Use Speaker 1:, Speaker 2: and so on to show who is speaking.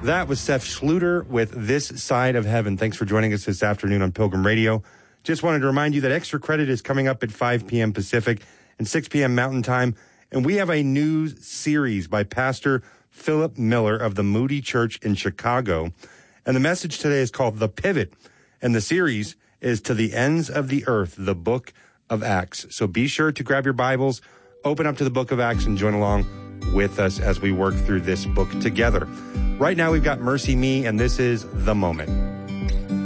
Speaker 1: That was Seth Schluter with This Side of Heaven. Thanks for joining us this afternoon on Pilgrim Radio. Just wanted to remind you that Extra Credit is coming up at 5 p.m. Pacific and 6 p.m. Mountain Time. And we have a new series by Pastor Philip Miller of the Moody Church in Chicago. And the message today is called The Pivot. And the series is To the Ends of the Earth, the Book of Acts. So be sure to grab your Bibles, open up to the Book of Acts, and join along with us as we work through this book together. Right now we've got Mercy Me, and this is The Moment.